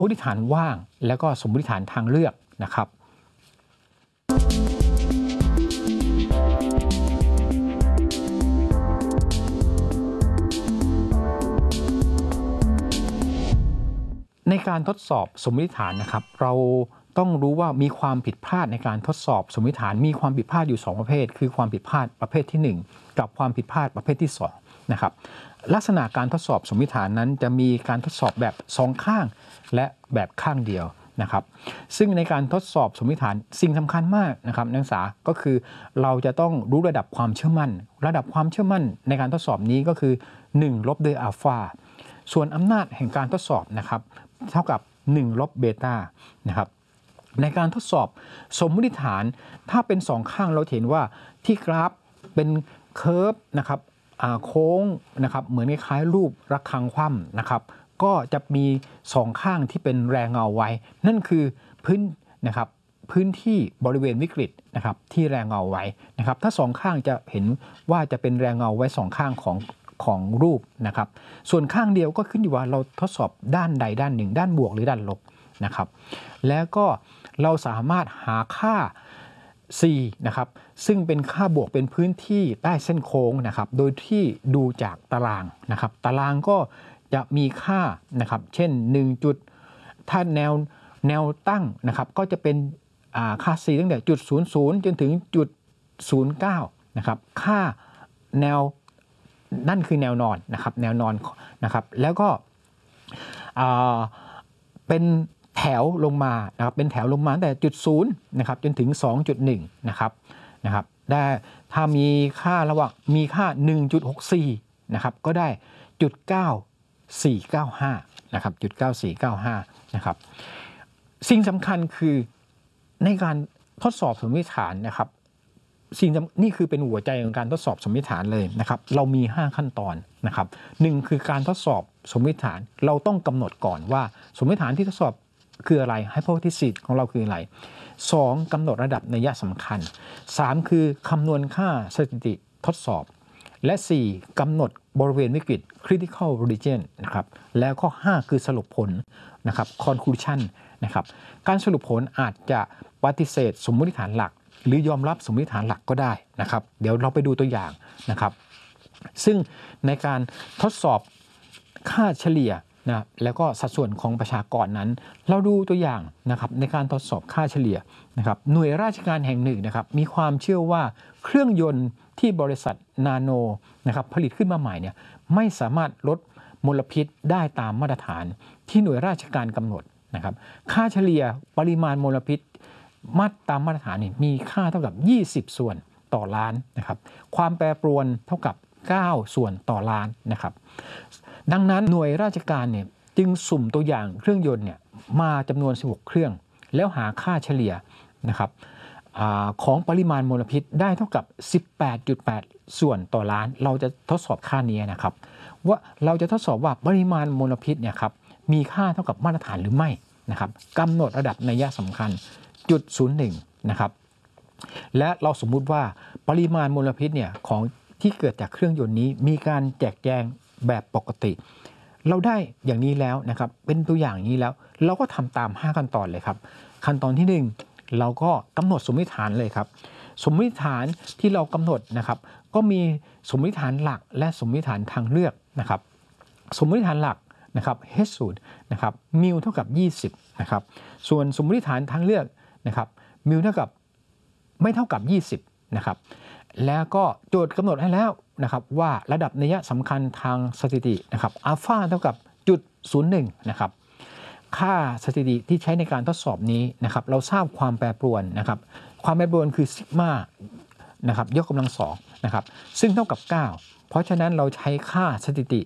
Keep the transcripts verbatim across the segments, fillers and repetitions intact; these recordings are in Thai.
มมติฐานว่างแล้วก็สมมติฐานทางเลือกนะครับในการทดสอบสมมติฐานนะครับเราต้องรู้ว่ามีความผิดพลาดในการทดสอบสมมติฐานมีความผิดพลาดอยู่สองประเภทคือความผิดพลาดประเภทที่หนึ่งกับความผิดพลาดประเภทที่สองนะครับลักษณะการทดสอบสมมติฐานนั้นจะมีการทดสอบแบบสองข้างและแบบข้างเดียวนะครับซึ่งในการทดสอบสมมติฐานสิ่งสำคัญมากนะครับนักศึกษาก็คือเราจะต้องรู้ระดับความเชื่อมั่นระดับความเชื่อมั่นในการทดสอบนี้ก็คือหนึ่งลบด้วยอัลฟาส่วนอำนาจแห่งการทดสอบนะครับเท่ากับหนึ่งลบเบต้านะครับในการทดสอบสมมติฐานถ้าเป็นสองข้างเราเห็นว่าที่กราฟเป็นเคอร์ฟนะครับโค้งนะครับเหมือนคล้ายๆรูประฆังคว่ำนะครับก็จะมีสองข้างที่เป็นแรงเงาไว้นั่นคือพื้นนะครับพื้นที่บริเวณวิกฤตนะครับที่แรงเงาไว้นะครับถ้าสองข้างจะเห็นว่าจะเป็นแรงเงาไว้สองข้างของของรูปนะครับส่วนข้างเดียวก็ขึ้นอยู่ว่าเราทดสอบด้านใดด้านหนึ่งด้านบวกหรือด้านลบนะครับแล้วก็เราสามารถหาค่า c นะครับซึ่งเป็นค่าบวกเป็นพื้นที่ใต้เส้นโค้งนะครับโดยที่ดูจากตารางนะครับตารางก็จะมีค่านะครับเช่นหนึ่งจุดถ้าแนวแนวตั้งนะครับก็จะเป็นค่า c ตั้งแต่จุดศูนย์ศูนย์จนถึงจุดศูนย์เก้านะครับค่าแนวนั่นคือแนวนอนนะครับแนวนอนนะครับแล้วก็เป็นแถวลงมานะครับเป็นแถวลงมาตั้งแต่จุดศูนย์นะครับจนถึง สองจุดหนึ่ง นะครับนะครับได้ถ้ามีค่าระหว่างมีค่า หนึ่งจุดหกสี่ นะครับก็ได้จุดเก้าสี่เก้าห้านะครับจุดเก้าสี่เก้าห้านะครับสิ่งสำคัญคือในการทดสอบสมมติฐานนะครับสิ่งนี่คือเป็นหัวใจของการทดสอบสมมติฐานเลยนะครับเรามีห้าขั้นตอนนะครับหนึ่งคือการทดสอบสมมติฐานเราต้องกำหนดก่อนว่าสมมติฐานที่ทดสอบคืออะไร hypothesis ของเราคืออะไรสองกำหนดระดับนัยสำคัญสามคือคำนวณค่าสถิติทดสอบและสี่กำหนดบริเวณวิกฤต critical region นะครับแล้วข้อห้าคือสรุปผลนะครับ conclusion นะครับการสรุปผลอาจจะปฏิเสธสมมติฐานหลักหรือยอมรับสมมติฐานหลักก็ได้นะครับเดี๋ยวเราไปดูตัวอย่างนะครับซึ่งในการทดสอบค่าเฉลี่ยนะแล้วก็สัดส่วนของประชากรนั้นเราดูตัวอย่างนะครับในการทดสอบค่าเฉลี่ยนะครับหน่วยราชการแห่งหนึ่งนะครับมีความเชื่อว่าเครื่องยนต์ที่บริษัทนาโนนะครับผลิตขึ้นมาใหม่เนี่ยไม่สามารถลดมลพิษได้ตามมาตรฐานที่หน่วยราชการกำหนดนะครับค่าเฉลี่ยปริมาณมลพิษมาตรตามมาตรฐานนี่มีค่าเท่ากับยี่สิบส่วนต่อล้านนะครับความแปรปรวนเท่ากับเก้าส่วนต่อล้านนะครับดังนั้นหน่วยราชการเนี่ยจึงสุ่มตัวอย่างเครื่องยนต์เนี่ยมาจำนวนสิบหกเครื่องแล้วหาค่าเฉลี่ยนะครับอาของปริมาณมลพิษได้เท่ากับ สิบแปดจุดแปด ส่วนต่อล้านเราจะทดสอบค่านี้นะครับว่าเราจะทดสอบว่าปริมาณมลพิษเนี่ยครับมีค่าเท่ากับมาตรฐานหรือไม่นะครับกำหนดระดับนัยสำคัญจุดศูนย์หนึ่งนะครับและเราสมมุติว่าปริมาณมลพิษเนี่ยของที่เกิดจากเครื่องยนต์นี้มีการแจกแจงแบบปกติเราได้อย่างนี้แล้วนะครับเป็นตัวอย่างนี้แล้วเราก็ทำตามห้าขั้นตอนเลยครับขั้นตอนที่หนึ่งเราก็กำหนดสมมติฐานเลยครับสมมติฐานที่เรากำหนดนะครับก็มีสมมติฐานหลักและสมมติฐานทางเลือกนะครับสมมติฐานหลักนะครับ h ศูนย์นะครับมิวเท่ากับยี่สิบนะครับส่วนสมมติฐานทางเลือกนะครับมิวเท่ากับไม่เท่ากับยี่สิบนะครับแล้วก็โจทย์กำหนดให้แล้วนะครับว่าระดับนัยสำคัญทางสถิตินะครับอัลฟาเท่ากับจุดศูนย์หนึ่งนะครับค่าสถิติที่ใช้ในการทดสอบนี้นะครับเราทราบความแปรปรวนนะครับความแปรปรวนคือซิกมานะครับยกกำลังสองนะครับซึ่งเท่ากับเก้าเพราะฉะนั้นเราใช้ค่าสถิติ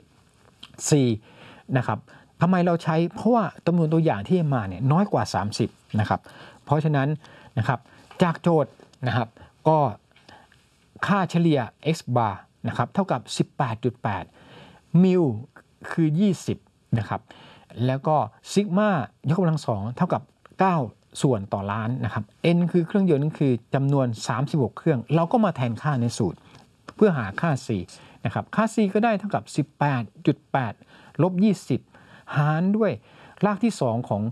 c นะครับทำไมเราใช้เพราะว่าจำนวนตัวอย่างที่มาเนี่ยน้อยกว่าสามสิบนะครับเพราะฉะนั้นนะครับจากโจทย์นะครับก็ค่าเฉลี่ย x bar นะครับเท่ากับ สิบแปดจุดแปด มิลคือยี่สิบนะครับแล้วก็ซิกมายกกำลังสองเท่ากับเก้าส่วนต่อล้านนะครับ n คือเครื่องยนต์นั่นคือจำนวนสามสิบหกเครื่องเราก็มาแทนค่าในสูตรเพื่อหาค่า c นะครับค่า c ก็ได้เท่ากับ สิบแปดจุดแปด ลบยี่สิบหารด้วยรากที่สองของ